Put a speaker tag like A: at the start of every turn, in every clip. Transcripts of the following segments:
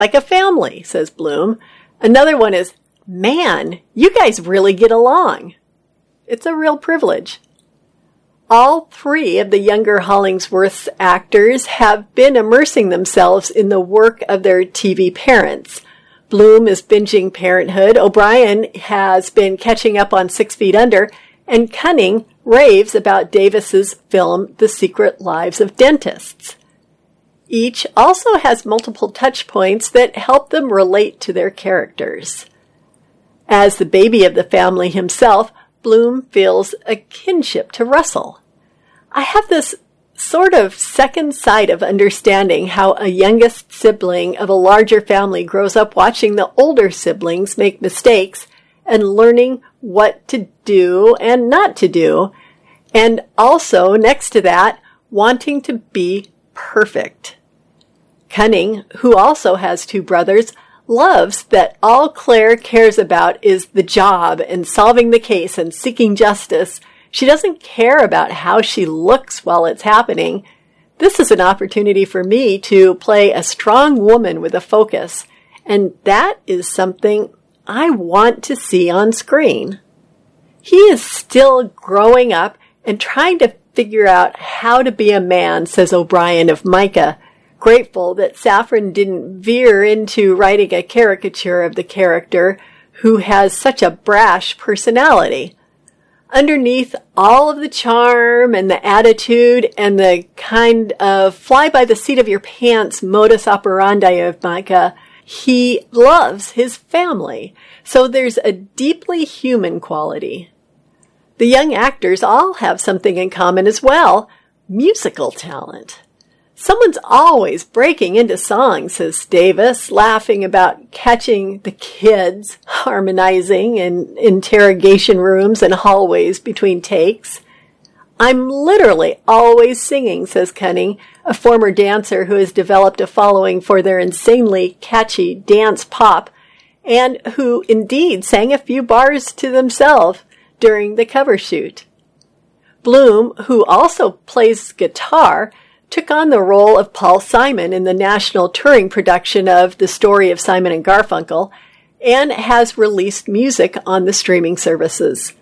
A: like a family, says Bloom. Another one is, man, you guys really get along. It's a real privilege. All three of the younger Hollingsworth's actors have been immersing themselves in the work of their TV parents. Bloom is binging Parenthood, O'Brien has been catching up on 6 Feet Under, and Cunning raves about Davis's film The Secret Lives of Dentists. Each also has multiple touch points that help them relate to their characters. As the baby of the family himself, Bloom feels a kinship to Russell. I have this sort of second sight of understanding how a youngest sibling of a larger family grows up watching the older siblings make mistakes and learning what to do and not to do, and also, next to that, wanting to be perfect. Cunning, who also has 2 brothers, loves that all Claire cares about is the job and solving the case and seeking justice. She doesn't care about how she looks while it's happening. This is an opportunity for me to play a strong woman with a focus, and that is something I want to see on screen. He is still growing up and trying to figure out how to be a man, says O'Brien of Micah, grateful that Safran didn't veer into writing a caricature of the character who has such a brash personality. Underneath all of the charm and the attitude and the kind of fly-by-the-seat-of-your-pants modus operandi of Micah, he loves his family. So there's a deeply human quality. The young actors all have something in common as well, musical talent. Someone's always breaking into song, says Davis, laughing about catching the kids harmonizing in interrogation rooms and hallways between takes. I'm literally always singing, says Cunning, a former dancer who has developed a following for their insanely catchy dance pop, and who indeed sang a few bars to themselves during the cover shoot. Bloom, who also plays guitar, took on the role of Paul Simon in the national touring production of The Story of Simon and Garfunkel, and has released music on the streaming services.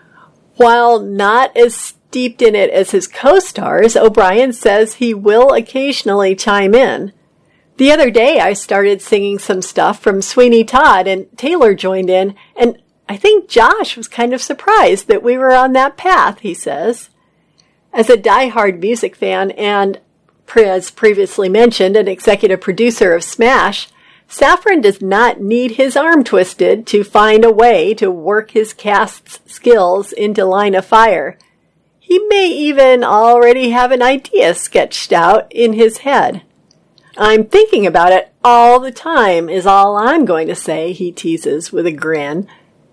A: While not as steeped in it as his co-stars, O'Brien says he will occasionally chime in. The other day I started singing some stuff from Sweeney Todd, and Taylor joined in, and I think Josh was kind of surprised that we were on that path, he says. As a diehard music fan and, as previously mentioned, an executive producer of Smash, Safran does not need his arm twisted to find a way to work his cast's skills into line of fire. He may even already have an idea sketched out in his head. I'm thinking about it all the time is all I'm going to say, he teases with a grin.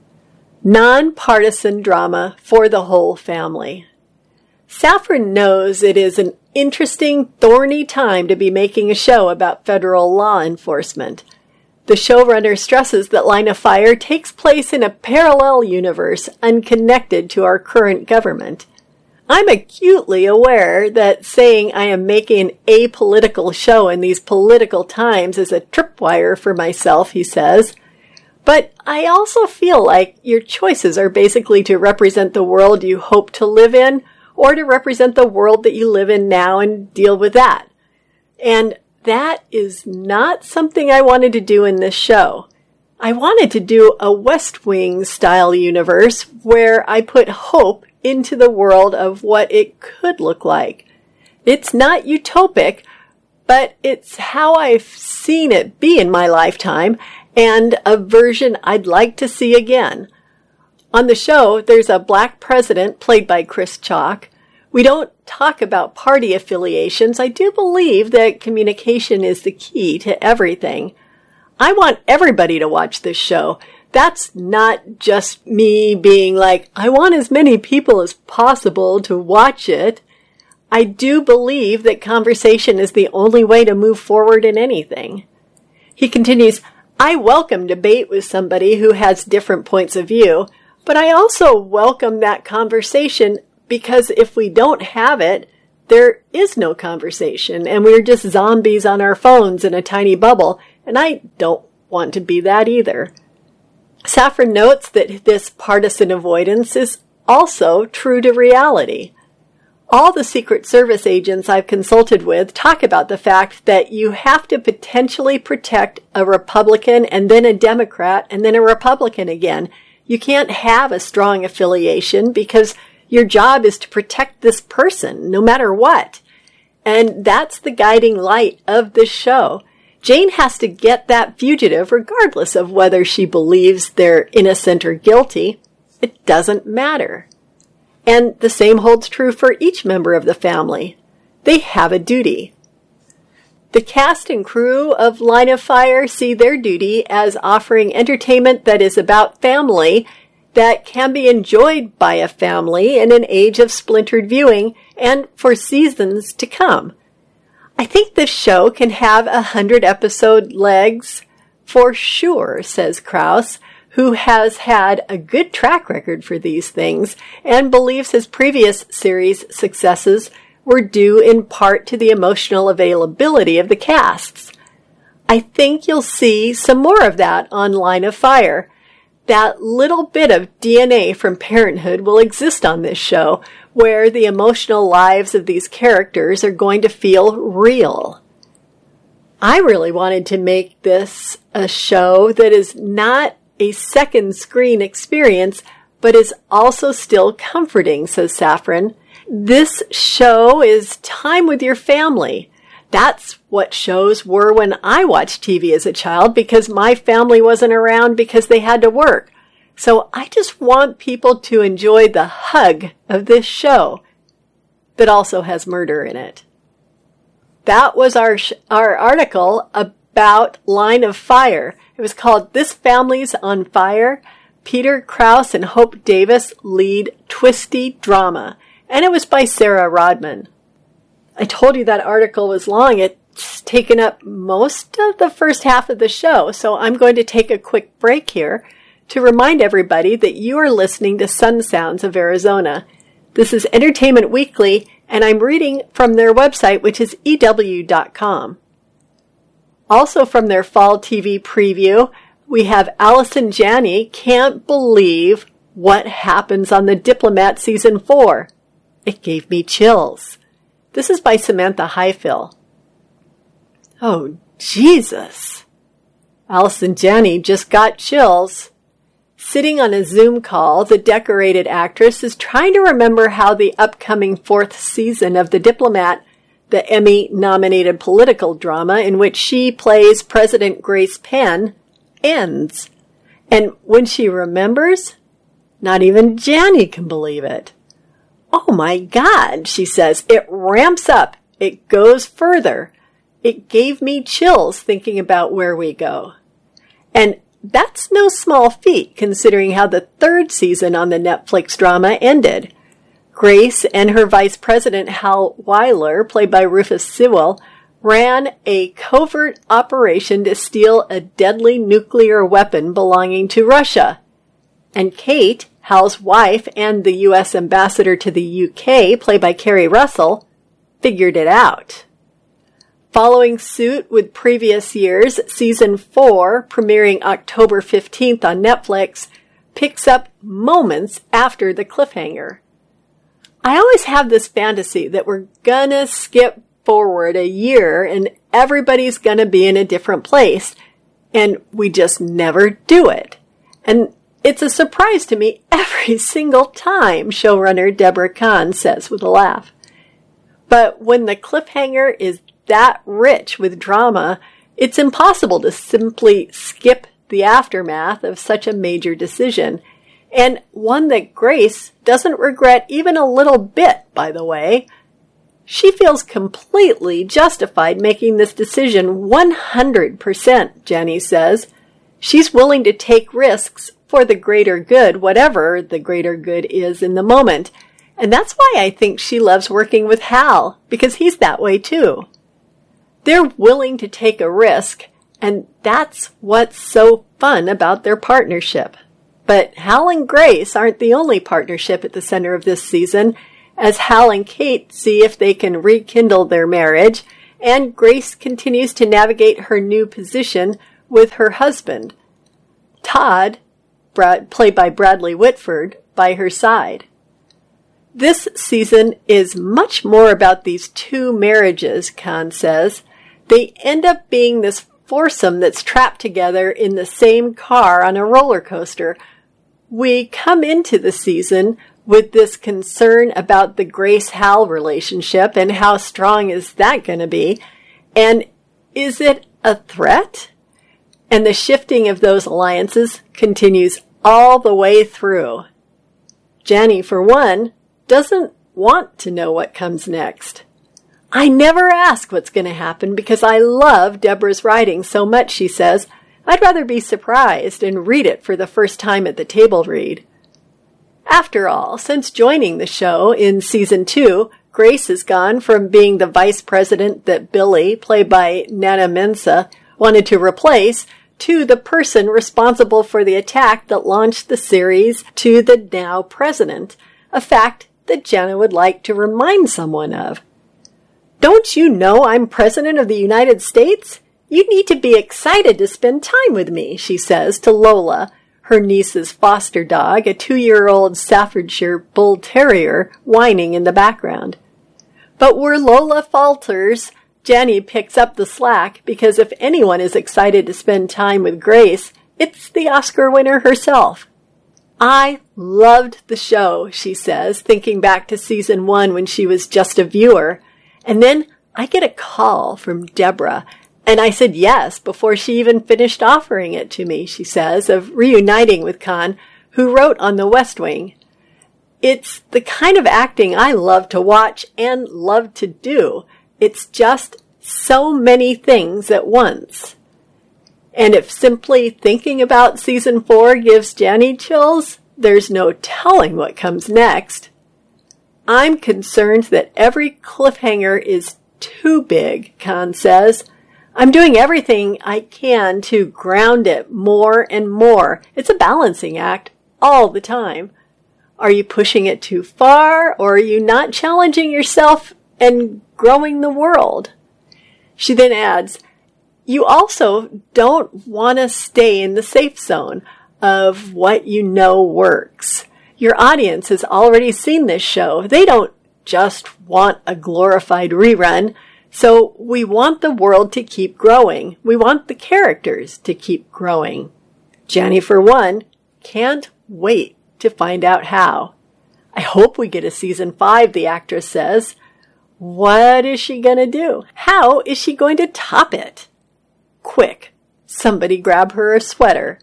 A: Non-partisan drama for the whole family. Safran knows it is an interesting, thorny time to be making a show about federal law enforcement. The showrunner stresses that Line of Fire takes place in a parallel universe unconnected to our current government. I'm acutely aware that saying I am making a apolitical show in these political times is a tripwire for myself, he says. But I also feel like your choices are basically to represent the world you hope to live in, or to represent the world that you live in now and deal with that. And that is not something I wanted to do in this show. I wanted to do a West Wing style universe where I put hope into the world of what it could look like. It's not utopic, but it's how I've seen it be in my lifetime, and a version I'd like to see again. On the show, there's a black president played by Chris Chalk. We don't talk about party affiliations. I do believe that communication is the key to everything. I want everybody to watch this show. That's not just me being like, I want as many people as possible to watch it. I do believe that conversation is the only way to move forward in anything. He continues, I welcome debate with somebody who has different points of view, but I also welcome that conversation because if we don't have it, there is no conversation, and we're just zombies on our phones in a tiny bubble, and I don't want to be that either. Safran notes that this partisan avoidance is also true to reality. All the Secret Service agents I've consulted with talk about the fact that you have to potentially protect a Republican and then a Democrat and then a Republican again. You can't have a strong affiliation because your job is to protect this person no matter what. And that's the guiding light of this show. Jane has to get that fugitive regardless of whether she believes they're innocent or guilty. It doesn't matter. And the same holds true for each member of the family. They have a duty. The cast and crew of Line of Fire see their duty as offering entertainment that is about family, that can be enjoyed by a family in an age of splintered viewing and for seasons to come. I think this show can have 100-episode legs for sure, says Krause, who has had a good track record for these things and believes his previous series successes were due in part to the emotional availability of the casts. I think you'll see some more of that on Line of Fire. That little bit of DNA from Parenthood will exist on this show, where the emotional lives of these characters are going to feel real. I really wanted to make this a show that is not a second screen experience, but is also still comforting, says Safran. This show is time with your family. That's what shows were when I watched TV as a child, because my family wasn't around because they had to work. So I just want people to enjoy the hug of this show that also has murder in it. That was our article about Line of Fire. It was called This Family's on Fire. Peter Krause and Hope Davis lead twisty drama. And it was by Sarah Rodman. I told you that article was long. It's taken up most of the first half of the show. So I'm going to take a quick break here to remind everybody that you are listening to Sun Sounds of Arizona. This is Entertainment Weekly, and I'm reading from their website, which is EW.com. Also from their fall TV preview, we have Allison Janney can't believe what happens on The Diplomat Season 4. It gave me chills. This is by Samantha Highfill. Oh, Jesus. Allison Janney just got chills. Sitting on a Zoom call, the decorated actress is trying to remember how the upcoming 4th season of The Diplomat, the Emmy-nominated political drama in which she plays President Grace Penn, ends. And when she remembers, not even Janney can believe it. Oh my God, she says, it ramps up. It goes further. It gave me chills thinking about where we go. And that's no small feat considering how the 3rd season on the Netflix drama ended. Grace and her vice president, Hal Weiler, played by Rufus Sewell, ran a covert operation to steal a deadly nuclear weapon belonging to Russia. And Kate, Hal's wife and the U.S. ambassador to the UK, played by Kerry Russell, figured it out. Following suit with previous years, Season 4, premiering October 15th on Netflix, picks up moments after the cliffhanger. I always have this fantasy that we're gonna skip forward a year and everybody's gonna be in a different place, and we just never do it. And it's a surprise to me every single time, showrunner Deborah Kahn says with a laugh. But when the cliffhanger is that rich with drama, it's impossible to simply skip the aftermath of such a major decision, and one that Grace doesn't regret even a little bit, by the way. She feels completely justified making this decision 100%, Jenny says. She's willing to take risks for the greater good, whatever the greater good is in the moment. And that's why I think she loves working with Hal, because he's that way too. They're willing to take a risk, and that's what's so fun about their partnership. But Hal and Grace aren't the only partnership at the center of this season, as Hal and Kate see if they can rekindle their marriage, and Grace continues to navigate her new position with her husband, Todd, played by Bradley Whitford, by her side. This season is much more about these two marriages, Kahn says. They end up being this foursome that's trapped together in the same car on a roller coaster. We come into the season with this concern about the Grace-Hal relationship and how strong is that going to be, and is it a threat? And the shifting of those alliances continues all the way through. Jenny, for one, doesn't want to know what comes next. I never ask what's going to happen because I love Deborah's writing so much, she says. I'd rather be surprised and read it for the first time at the table read. After all, since joining the show in season 2, Grace has gone from being the vice president that Billy, played by Nana Mensah, wanted to replace, to the person responsible for the attack that launched the series to the now president, a fact that Jenna would like to remind someone of. Don't you know I'm President of the United States? You need to be excited to spend time with me, she says to Lola, her niece's foster dog, a 2-year-old Staffordshire Bull Terrier, whining in the background. But where Lola falters, Jenny picks up the slack because if anyone is excited to spend time with Grace, it's the Oscar winner herself. I loved the show, she says, thinking back to season 1 when she was just a viewer. And then I get a call from Deborah, and I said yes before she even finished offering it to me, she says, of reuniting with Kahn, who wrote on The West Wing. It's the kind of acting I love to watch and love to do. It's just so many things at once. And if simply thinking about season 4 gives Jenny chills, there's no telling what comes next. I'm concerned that every cliffhanger is too big, Kahn says. I'm doing everything I can to ground it more and more. It's a balancing act all the time. Are you pushing it too far, or are you not challenging yourself and growing the world? She then adds, you also don't want to stay in the safe zone of what you know works. Your audience has already seen this show. They don't just want a glorified rerun. So we want the world to keep growing. We want the characters to keep growing. Jenny, for one, can't wait to find out how. I hope we get a season 5, the actress says. What is she going to do? How is she going to top it? Quick, somebody grab her a sweater.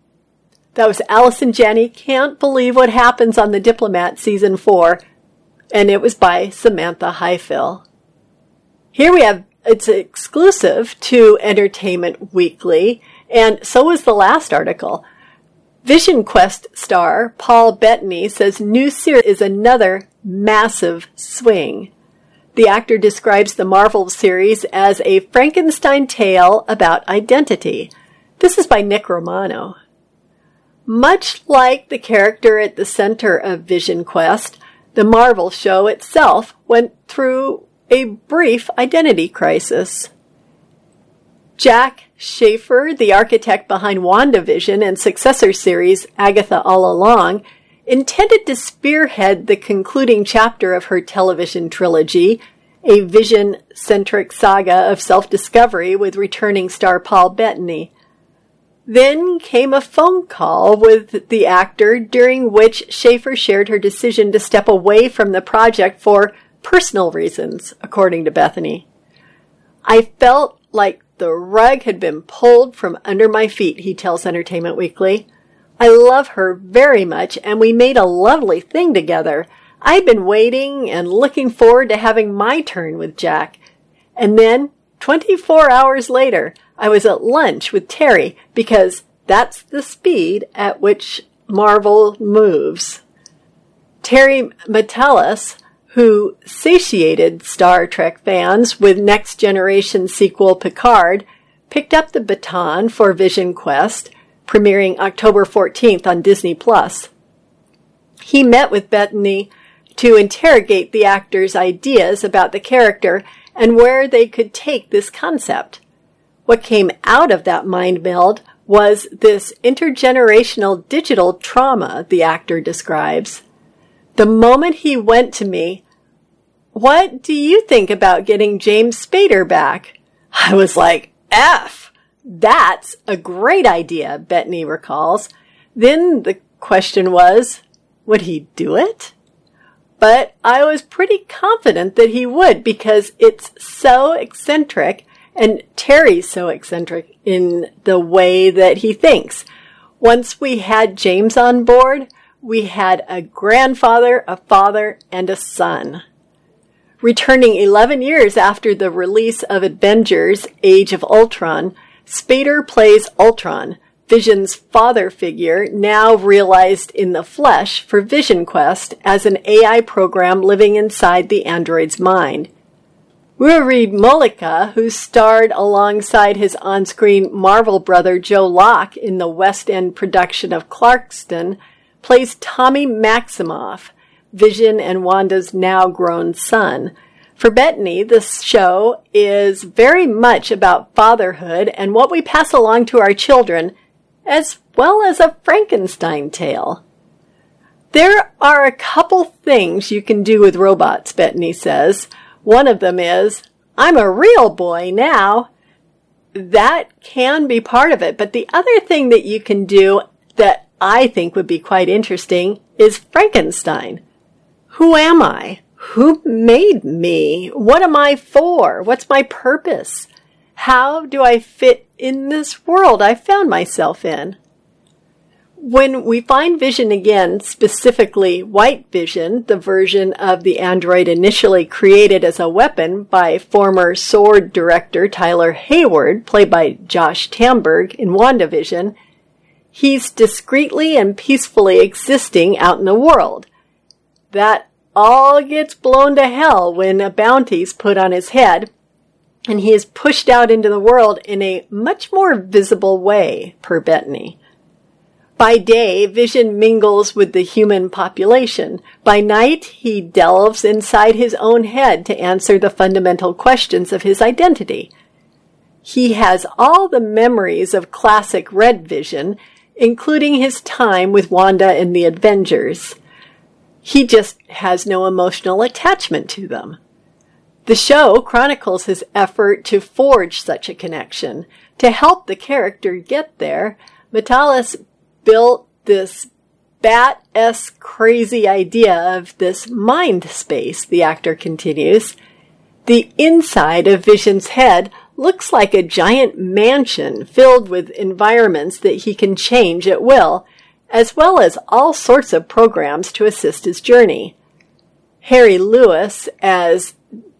A: That was Allison Janney Can't Believe What Happens on The Diplomat season 4, and it was by Samantha Highfill. Here we have, it's exclusive to Entertainment Weekly, and so is the last article. Vision Quest star Paul Bettany says new series is another massive swing. The actor describes the Marvel series as a Frankenstein tale about identity. This is by Nick Romano. Much like the character at the center of Vision Quest, the Marvel show itself went through a brief identity crisis. Jack Schaefer, the architect behind WandaVision and successor series Agatha All Along, intended to spearhead the concluding chapter of her television trilogy, a Vision-centric saga of self-discovery with returning star Paul Bettany. Then came a phone call with the actor during which Schaefer shared her decision to step away from the project for personal reasons, according to Bethany. I felt like the rug had been pulled from under my feet, he tells Entertainment Weekly. I love her very much, and we made a lovely thing together. I'd been waiting and looking forward to having my turn with Jack. And then, 24 hours later, I was at lunch with Terry because that's the speed at which Marvel moves. Terry Matalas, who satiated Star Trek fans with Next Generation sequel Picard, picked up the baton for Vision Quest, premiering October 14th on Disney+. He met with Bettany to interrogate the actor's ideas about the character and where they could take this concept. What came out of that mind meld was this intergenerational digital trauma, the actor describes. The moment he went to me, "What do you think about getting James Spader back?" I was like, F! That's a great idea, Bettany recalls. Then the question was, would he do it? But I was pretty confident that he would because it's so eccentric, and Terry's so eccentric in the way that he thinks. Once we had James on board, we had a grandfather, a father, and a son. Returning 11 years after the release of Avengers: Age of Ultron, Spader plays Ultron, Vision's father figure, now realized in the flesh for Vision Quest as an AI program living inside the android's mind. Ruri Malika, who starred alongside his on-screen Marvel brother Joe Locke in the West End production of Clarkston, plays Tommy Maximoff, Vision and Wanda's now-grown son. For Bettany, this show is very much about fatherhood and what we pass along to our children, as well as a Frankenstein tale. There are a couple things you can do with robots, Bettany says. One of them is, "I'm a real boy now." That can be part of it, but the other thing that you can do that I think would be quite interesting is Frankenstein. Who am I? Who made me? What am I for? What's my purpose? How do I fit in this world I found myself in? When we find Vision again, specifically White Vision, the version of the android initially created as a weapon by former Sword director Tyler Hayward, played by Josh Tamberg in WandaVision, he's discreetly and peacefully existing out in the world. That all gets blown to hell when a bounty's put on his head, and he is pushed out into the world in a much more visible way, per Bettany. By day, Vision mingles with the human population. By night, he delves inside his own head to answer the fundamental questions of his identity. He has all the memories of classic Red Vision, including his time with Wanda in the Avengers. He just has no emotional attachment to them. The show chronicles his effort to forge such a connection. To help the character get there, Matalas built this bat-esque crazy idea of this mind space, the actor continues. The inside of Vision's head looks like a giant mansion filled with environments that he can change at will, as well as all sorts of programs to assist his journey. Harry Lewis as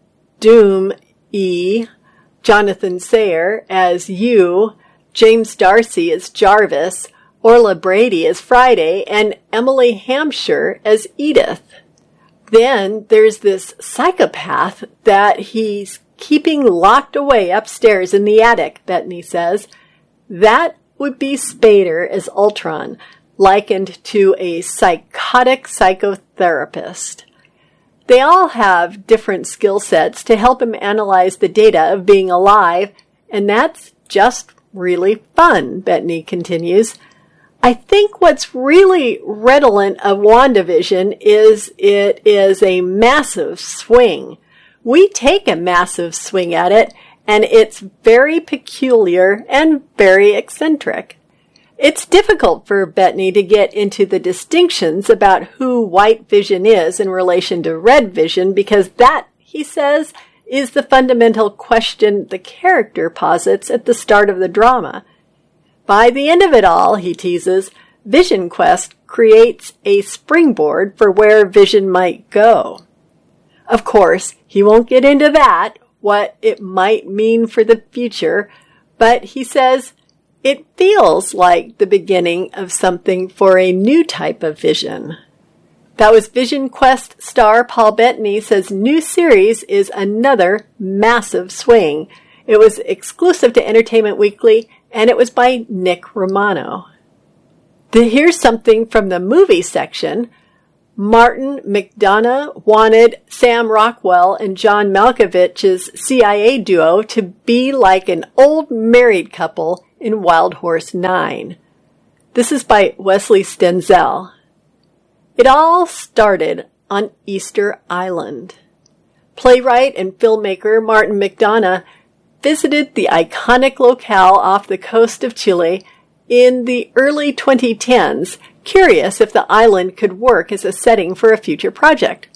A: Doom E, Jonathan Sayer as U, James Darcy as Jarvis, Orla Brady as Friday, and Emily Hampshire as Edith. Then there's this psychopath that he's keeping locked away upstairs in the attic, Bettany says. That would be Spader as Ultron, likened to a psychotic psychotherapist. They all have different skill sets to help him analyze the data of being alive, and that's just really fun, Bettany continues. I think what's really redolent of WandaVision is it is a massive swing. We take a massive swing at it, and it's very peculiar and very eccentric. It's difficult for Bettany to get into the distinctions about who White Vision is in relation to Red Vision because that, he says, is the fundamental question the character posits at the start of the drama. By the end of it all, he teases, Vision Quest creates a springboard for where Vision might go. Of course, he won't get into that, what it might mean for the future, but he says, it feels like the beginning of something for a new type of Vision. That was Vision Quest star Paul Bettany says new series is another massive swing. It was exclusive to Entertainment Weekly, and it was by Nick Romano. Here's something from the movie section. Martin McDonagh wanted Sam Rockwell and John Malkovich's CIA duo to be like an old married couple in Wild Horse 9. This is by Wesley Stenzel. It all started on Easter Island. Playwright and filmmaker Martin McDonagh visited the iconic locale off the coast of Chile in the early 2010s, curious if the island could work as a setting for a future project.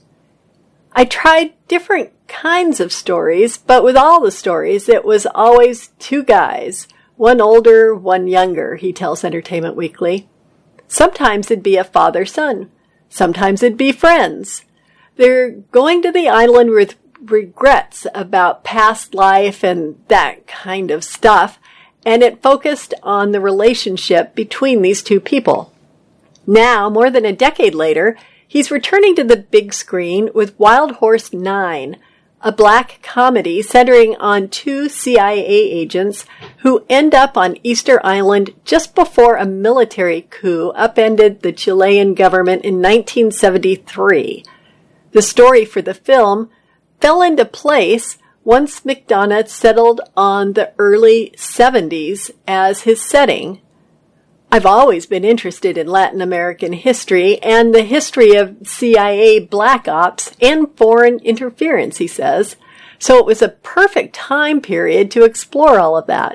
A: I tried different kinds of stories, but with all the stories, it was always two guys, one older, one younger, he tells Entertainment Weekly. Sometimes it'd be a father-son. Sometimes it'd be friends. They're going to the island with regrets about past life and that kind of stuff, and it focused on the relationship between these two people. Now, more than a decade later, he's returning to the big screen with Wild Horse 9, a black comedy centering on two CIA agents who end up on Easter Island just before a military coup upended the Chilean government in 1973. The story for the film fell into place once McDonagh settled on the early 70s as his setting. I've always been interested in Latin American history and the history of CIA black ops and foreign interference, he says, so it was a perfect time period to explore all of that.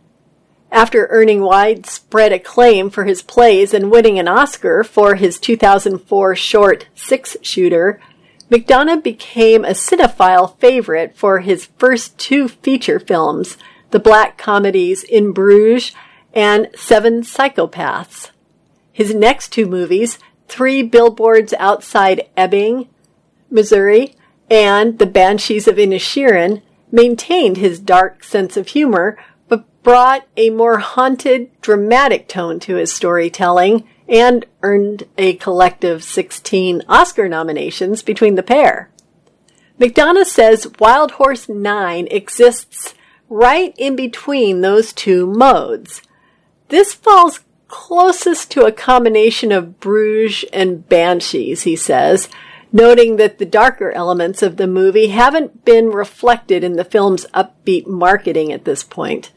A: After earning widespread acclaim for his plays and winning an Oscar for his 2004 short Six Shooter, McDonagh became a cinephile favorite for his first two feature films, the black comedies In Bruges and Seven Psychopaths. His next two movies, Three Billboards Outside Ebbing, Missouri, and The Banshees of Inisherin, maintained his dark sense of humor, but brought a more haunted, dramatic tone to his storytelling and earned a collective 16 Oscar nominations between the pair. McDonagh says Wild Horse 9 exists right in between those two modes. This falls closest to a combination of Bruges and Banshees, he says, noting that the darker elements of the movie haven't been reflected in the film's upbeat marketing at this point.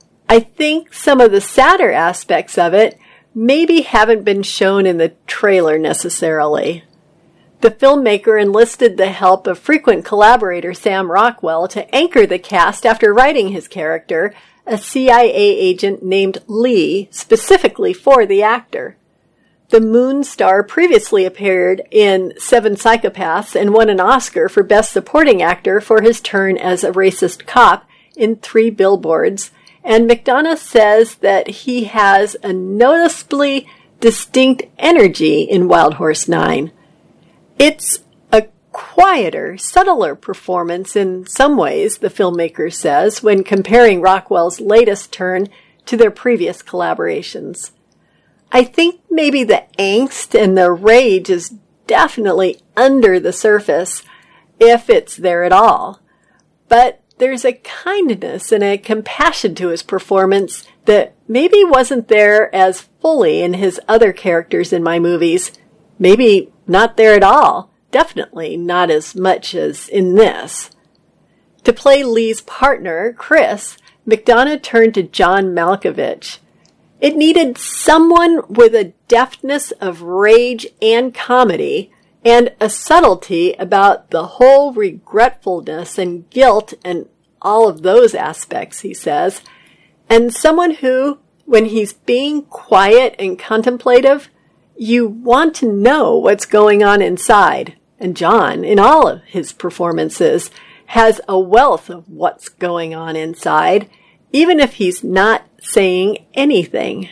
A: I think some of the sadder aspects of it maybe haven't been shown in the trailer necessarily. The filmmaker enlisted the help of frequent collaborator Sam Rockwell to anchor the cast after writing his character, a CIA agent named Lee, specifically for the actor. The Moon Star previously appeared in Seven Psychopaths and won an Oscar for Best Supporting Actor for his turn as a racist cop in Three Billboards, and McDonagh says that he has a noticeably distinct energy in Wild Horse 9. It's a quieter, subtler performance in some ways, the filmmaker says, when comparing Rockwell's latest turn to their previous collaborations. I think maybe the angst and the rage is definitely under the surface, if it's there at all. But there's a kindness and a compassion to his performance that maybe wasn't there as fully in his other characters in my movies. Maybe not there at all. Definitely not as much as in this. To play Lee's partner, Chris, McDonagh turned to John Malkovich. It needed someone with a deftness of rage and comedy and a subtlety about the whole regretfulness and guilt and all of those aspects, he says, and someone who, when he's being quiet and contemplative, you want to know what's going on inside. And John, in all of his performances, has a wealth of what's going on inside, even if he's not saying anything.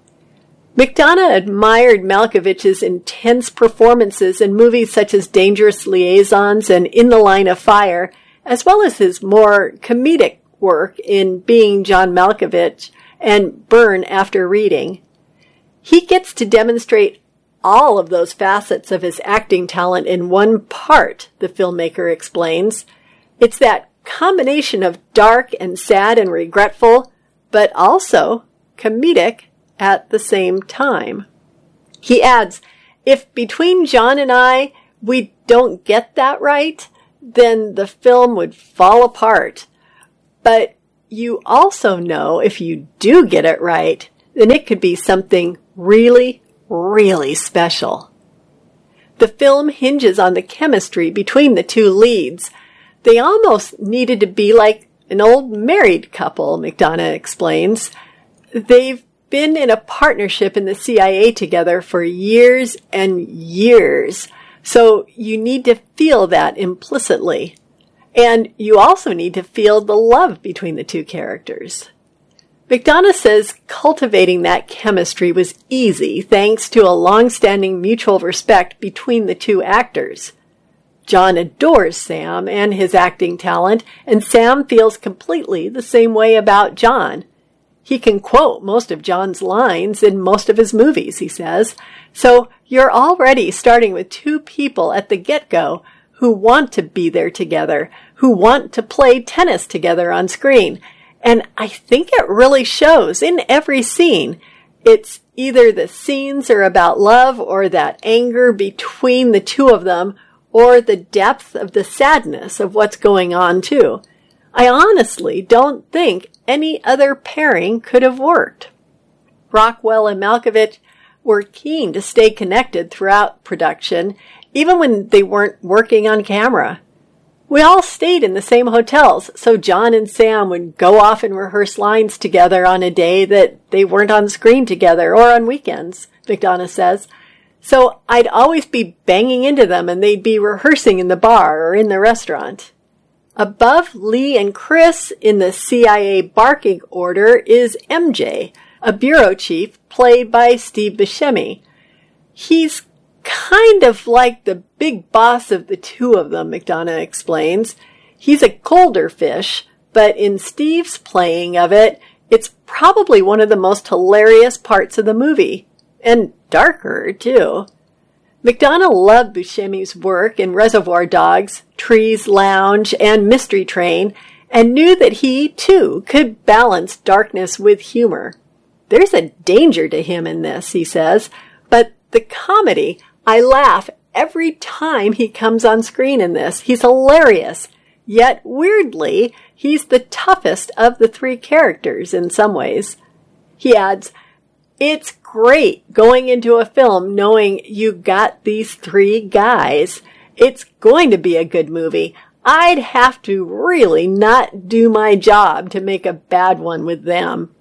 A: McDonagh admired Malkovich's intense performances in movies such as Dangerous Liaisons and In the Line of Fire, as well as his more comedic work in Being John Malkovich and Burn After Reading. He gets to demonstrate all of those facets of his acting talent in one part, the filmmaker explains. It's that combination of dark and sad and regretful, but also comedic at the same time. He adds, if between John and I, we don't get that right, then the film would fall apart. But you also know if you do get it right, then it could be something really, really special. The film hinges on the chemistry between the two leads. They almost needed to be like an old married couple, McDonough explains. They've been in a partnership in the CIA together for years and years, so you need to feel that implicitly. And you also need to feel the love between the two characters. McDonough says cultivating that chemistry was easy thanks to a long-standing mutual respect between the two actors. John adores Sam and his acting talent, and Sam feels completely the same way about John. He can quote most of John's lines in most of his movies, he says. So you're already starting with two people at the get-go who want to be there together, who want to play tennis together on screen. And I think it really shows in every scene. It's either the scenes are about love or that anger between the two of them, or the depth of the sadness of what's going on too. I honestly don't think any other pairing could have worked. Rockwell and Malkovich were keen to stay connected throughout production, even when they weren't working on camera. We all stayed in the same hotels, so John and Sam would go off and rehearse lines together on a day that they weren't on screen together or on weekends, McDonough says. So I'd always be banging into them and they'd be rehearsing in the bar or in the restaurant. Above Lee and Chris in the CIA barking order is MJ, a bureau chief played by Steve Buscemi. He's kind of like the big boss of the two of them, McDonough explains. He's a colder fish, but in Steve's playing of it, it's probably one of the most hilarious parts of the movie. And darker, too. McDonough loved Buscemi's work in Reservoir Dogs, Trees Lounge, and Mystery Train, and knew that he, too, could balance darkness with humor. There's a danger to him in this, he says, but the comedy, I laugh every time he comes on screen in this. He's hilarious, yet weirdly, he's the toughest of the three characters in some ways. He adds, it's great going into a film knowing you got these three guys. It's going to be a good movie. I'd have to really not do my job to make a bad one with them.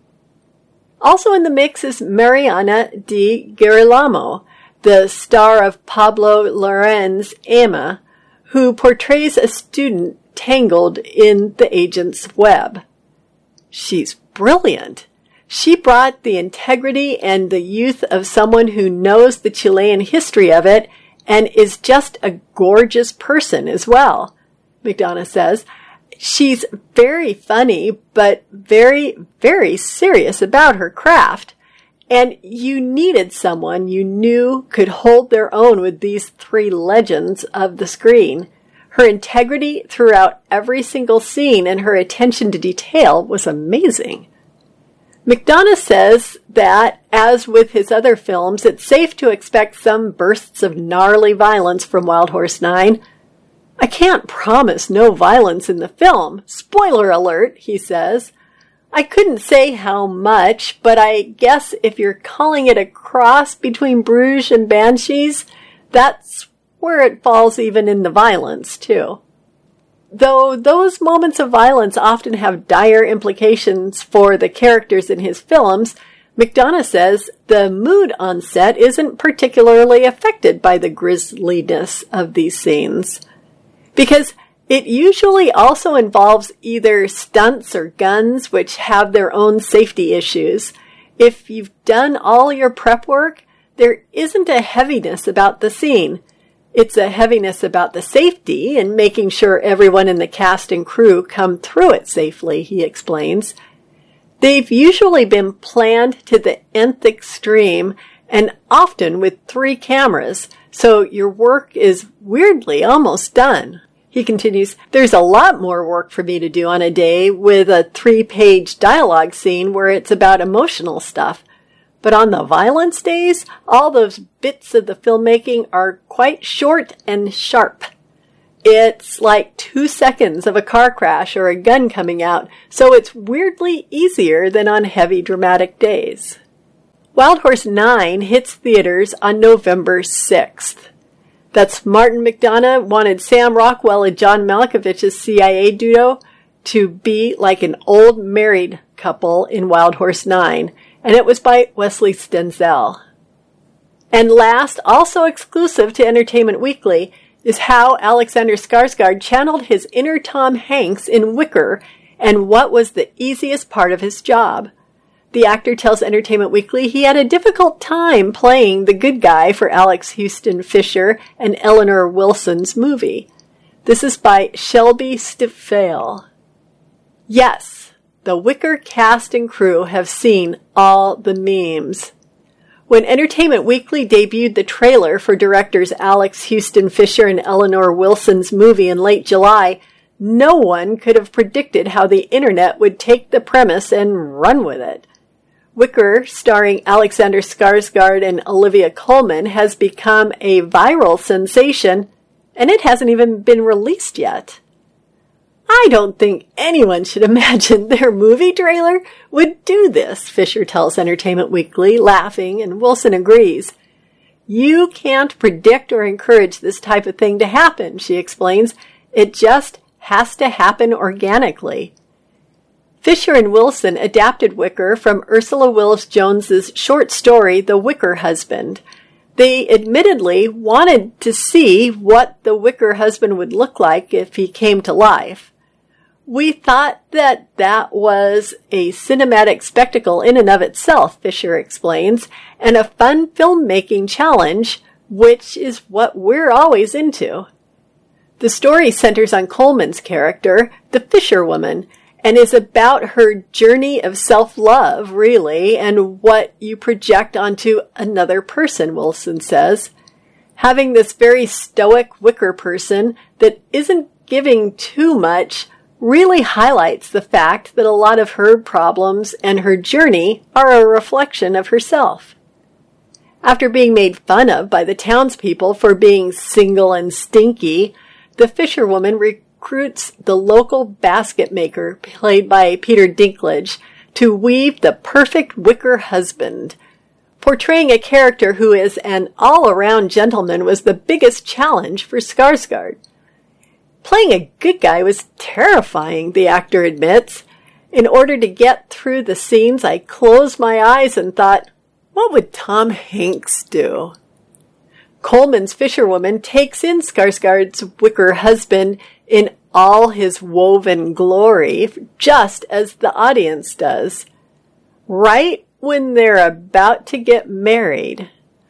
A: Also in the mix is Mariana Di Girolamo, the star of Pablo Larraín's Emma, who portrays a student tangled in the agent's web. She's brilliant. She brought the integrity and the youth of someone who knows the Chilean history of it and is just a gorgeous person as well, McDonough says. She's very funny, but very, very serious about her craft. And you needed someone you knew could hold their own with these three legends of the screen. Her integrity throughout every single scene and her attention to detail was amazing. McDonough says that, as with his other films, it's safe to expect some bursts of gnarly violence from Wild Horse 9. I can't promise no violence in the film. Spoiler alert, he says. I couldn't say how much, but I guess if you're calling it a cross between Bruges and Banshees, that's where it falls even in the violence, too. Though those moments of violence often have dire implications for the characters in his films, McDonough says the mood on set isn't particularly affected by the grisliness of these scenes. Because it usually also involves either stunts or guns, which have their own safety issues. If you've done all your prep work, there isn't a heaviness about the scene. It's a heaviness about the safety and making sure everyone in the cast and crew come through it safely, he explains. They've usually been planned to the nth extreme and often with 3 cameras, so your work is weirdly almost done. He continues, there's a lot more work for me to do on a day with a 3-page dialogue scene where it's about emotional stuff. But on the violence days, all those bits of the filmmaking are quite short and sharp. It's like 2 seconds of a car crash or a gun coming out, so it's weirdly easier than on heavy dramatic days. Wild Horse 9 hits theaters on November 6th. That's Martin McDonagh wanted Sam Rockwell and John Malkovich's CIA duo to be like an old married couple in Wild Horse 9, and it was by Wesley Stenzel. And last, also exclusive to Entertainment Weekly, is how Alexander Skarsgård channeled his inner Tom Hanks in Wicker and what was the easiest part of his job. The actor tells Entertainment Weekly he had a difficult time playing the good guy for Alex Houston Fisher and Eleanor Wilson's movie. This is by Shelby Stifale. Yes, the Wicker cast and crew have seen all the memes. When Entertainment Weekly debuted the trailer for directors Alex Houston Fisher and Eleanor Wilson's movie in late July, no one could have predicted how the internet would take the premise and run with it. Wicker, starring Alexander Skarsgård and Olivia Colman, has become a viral sensation, and it hasn't even been released yet. I don't think anyone should imagine their movie trailer would do this, Fisher tells Entertainment Weekly, laughing, and Wilson agrees. You can't predict or encourage this type of thing to happen, she explains. It just has to happen organically. Fisher and Wilson adapted Wicker from Ursula Willis Jones's short story, The Wicker Husband. They admittedly wanted to see what the Wicker husband would look like if he came to life. We thought that was a cinematic spectacle in and of itself, Fisher explains, and a fun filmmaking challenge, which is what we're always into. The story centers on Coleman's character, the Fisher woman, and is about her journey of self-love, really, and what you project onto another person, Wilson says. Having this very stoic Wicker person that isn't giving too much really highlights the fact that a lot of her problems and her journey are a reflection of herself. After being made fun of by the townspeople for being single and stinky, the Fisher woman recruits the local basket maker, played by Peter Dinklage, to weave the perfect Wicker husband. Portraying a character who is an all-around gentleman was the biggest challenge for Skarsgård. Playing a good guy was terrifying, the actor admits. In order to get through the scenes, I closed my eyes and thought, what would Tom Hanks do? Coleman's Fisherwoman takes in Skarsgård's Wicker husband in all his woven glory, just as the audience does. Right when they're about to get married.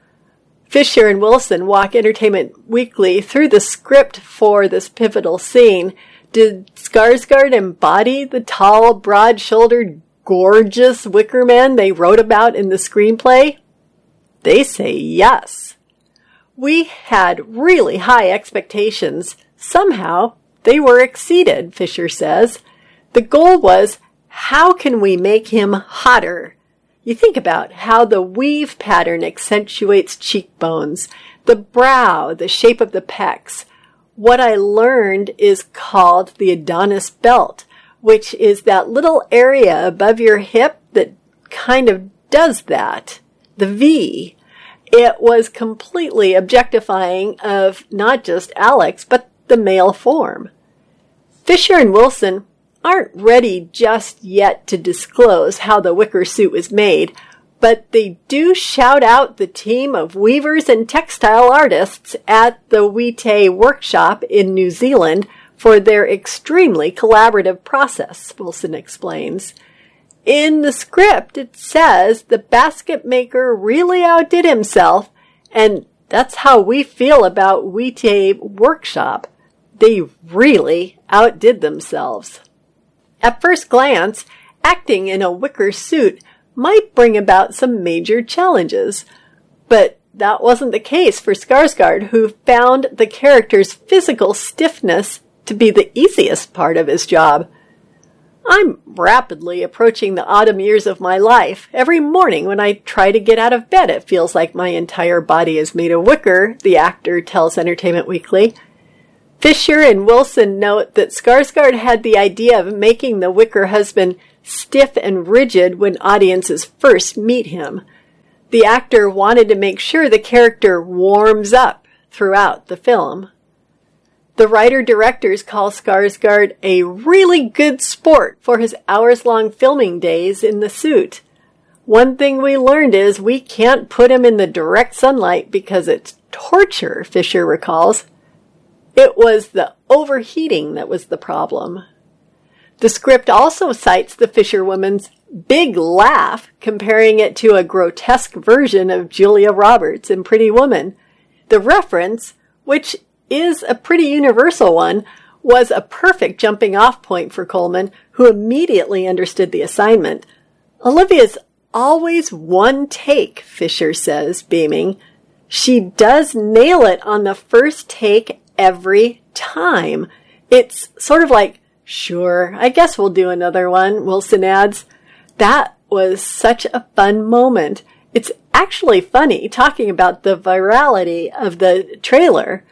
A: Fisher and Wilson walk Entertainment Weekly through the script for this pivotal scene. Did Skarsgård embody the tall, broad-shouldered, gorgeous Wicker man they wrote about in the screenplay? They say yes. We had really high expectations. Somehow, they were exceeded, Fisher says. The goal was, how can we make him hotter? You think about how the weave pattern accentuates cheekbones, the brow, the shape of the pecs. What I learned is called the Adonis belt, which is that little area above your hip that kind of does that, the V. It was completely objectifying of not just Alex, but the male form. Fisher and Wilson aren't ready just yet to disclose how the Wicker suit was made, but they do shout out the team of weavers and textile artists at the Wite workshop in New Zealand for their extremely collaborative process, Wilson explains. In the script, it says the basket maker really outdid himself, and that's how we feel about Wite workshop. They really outdid themselves. At first glance, acting in a Wicker suit might bring about some major challenges, but that wasn't the case for Skarsgård, who found the character's physical stiffness to be the easiest part of his job. I'm rapidly approaching the autumn years of my life. Every morning when I try to get out of bed, it feels like my entire body is made of wicker, the actor tells Entertainment Weekly. Fisher and Wilson note that Skarsgård had the idea of making the wicker husband stiff and rigid when audiences first meet him. The actor wanted to make sure the character warms up throughout the film. The writer-directors call Skarsgård a really good sport for his hours-long filming days in the suit. One thing we learned is we can't put him in the direct sunlight because it's torture, Fisher recalls. It was the overheating that was the problem. The script also cites the Fisherwoman's big laugh, comparing it to a grotesque version of Julia Roberts in Pretty Woman. The reference, which is a pretty universal one, was a perfect jumping-off point for Colman, who immediately understood the assignment. Olivia's always one take, Fisher says, beaming. She does nail it on the first take every time. It's sort of like, sure, I guess we'll do another one, Wilson adds. That was such a fun moment. It's actually funny talking about the virality of the trailer.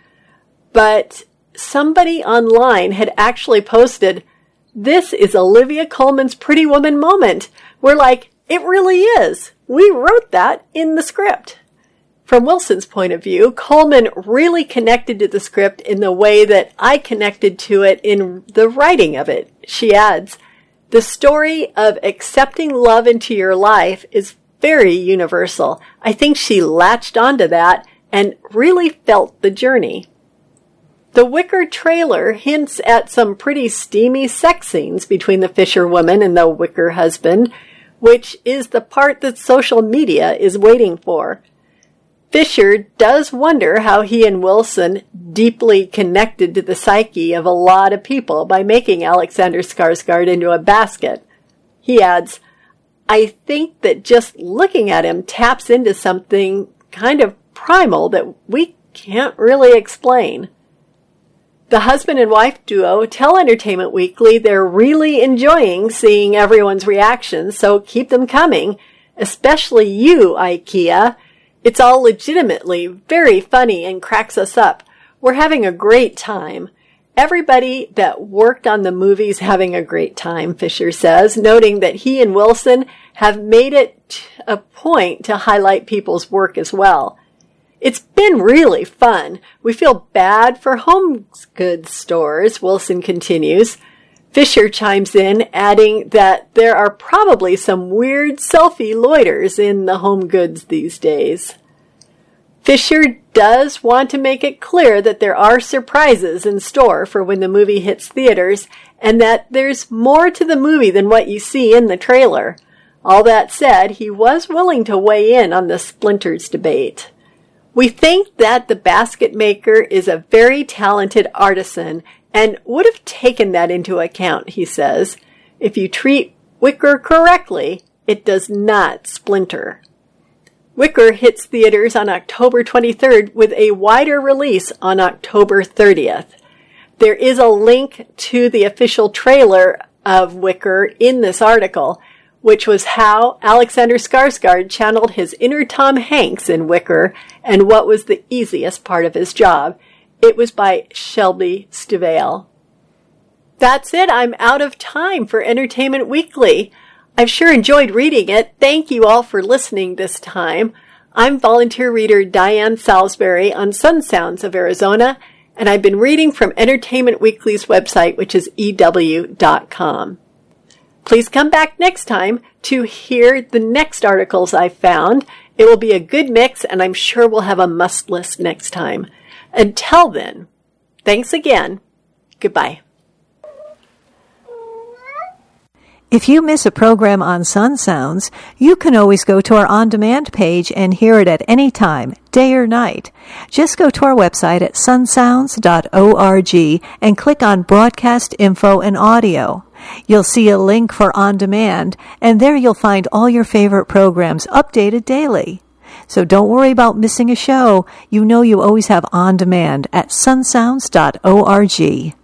A: But somebody online had actually posted, "This is Olivia Colman's Pretty Woman moment." We're like, it really is. We wrote that in the script. From Wilson's point of view, Colman really connected to the script in the way that I connected to it in the writing of it. She adds, "The story of accepting love into your life is very universal. I think she latched onto that and really felt the journey." The Wicker trailer hints at some pretty steamy sex scenes between the Fisherwoman and the Wicker husband, which is the part that social media is waiting for. Fisher does wonder how he and Wilson deeply connected to the psyche of a lot of people by making Alexander Skarsgård into a basket. He adds, "I think that just looking at him taps into something kind of primal that we can't really explain." The husband and wife duo tell Entertainment Weekly they're really enjoying seeing everyone's reactions, so keep them coming, especially you, IKEA. It's all legitimately very funny and cracks us up. We're having a great time. Everybody that worked on the movie's having a great time, Fisher says, noting that he and Wilson have made it a point to highlight people's work as well. "It's been really fun. We feel bad for home goods stores," Wilson continues. Fisher chimes in, adding that there are probably some weird selfie loiters in the home goods these days. Fisher does want to make it clear that there are surprises in store for when the movie hits theaters, and that there's more to the movie than what you see in the trailer. All that said, he was willing to weigh in on the Splinters debate. "We think that the basket maker is a very talented artisan and would have taken that into account," he says. "If you treat wicker correctly, it does not splinter." Wicker hits theaters on October 23rd with a wider release on October 30th. There is a link to the official trailer of Wicker in this article, which was how Alexander Skarsgård channeled his inner Tom Hanks in Wicker and what was the easiest part of his job. It was by Shelby Stivale. That's it. I'm out of time for Entertainment Weekly. I've sure enjoyed reading it. Thank you all for listening this time. I'm volunteer reader Diane Salisbury on Sun Sounds of Arizona, and I've been reading from Entertainment Weekly's website, which is EW.com. Please come back next time to hear the next articles I've found. It will be a good mix, and I'm sure we'll have a must list next time. Until then, thanks again. Goodbye.
B: If you miss a program on Sun Sounds, you can always go to our on-demand page and hear it at any time, day or night. Just go to our website at sunsounds.org and click on Broadcast Info and Audio. You'll see a link for On Demand, and there you'll find all your favorite programs updated daily. So don't worry about missing a show. You know you always have On Demand at sunsounds.org.